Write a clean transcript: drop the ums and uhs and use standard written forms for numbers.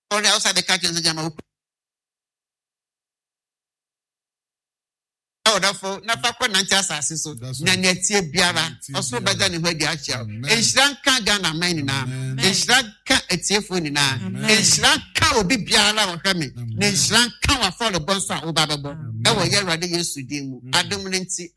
Or else I the catching the jam. Therefore, never quite Nanchas, so Nancy Biara, also better than where they are. And Shranka Gana Manina, and Shranka a Tiafunina, and Shranka will be Biara or coming, then Shranka will follow Bonsa or Bababo. I will get ready used to dim. I don't see